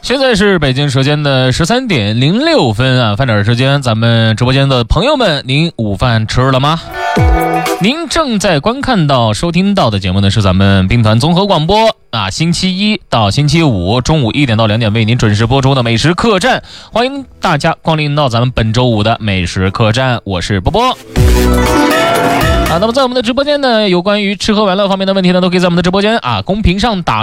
现在是北京时间的13点06分啊，饭点时间，咱们直播间的朋友们，您午饭吃了吗？您正在观看到、收听到的节目呢，是咱们兵团综合广播啊，星期一到星期五中午1点到2点为您准时播出的美食客栈，欢迎大家光临到咱们本周五的美食客栈，我是波波。那么在我们的直播间呢，有关于吃喝玩乐方面的问题呢，都可以在我们的直播间公屏上打